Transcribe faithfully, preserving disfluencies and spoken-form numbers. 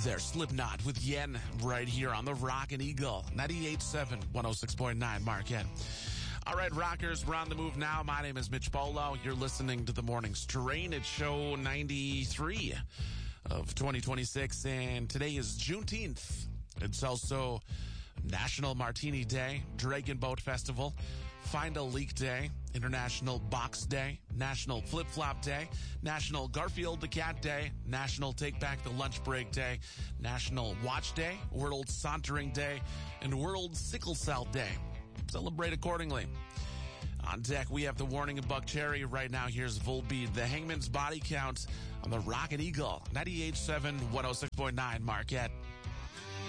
There's Slipknot with Yen right here on the Rockin' Eagle, ninety-eight point seven, one oh six point nine Marquette. All right, rockers, we're on the move now. My name is Mitch Bolo. You're listening to the Morning Strain. It's show ninety-three of twenty twenty-six, and today is Juneteenth. It's also National Martini Day, Dragon Boat Festival, Find a Leak Day, International Box Day, National Flip Flop Day, National Garfield the Cat Day, National Take Back the Lunch Break Day, National Watch Day, World Sauntering Day, and World Sickle Cell Day. Celebrate accordingly. On deck, we have the Warning of Buck Cherry. Right now, here's Volbeat, the Hangman's Body Count on the Rockin' Eagle, ninety-eight point seven, one oh six point nine Marquette.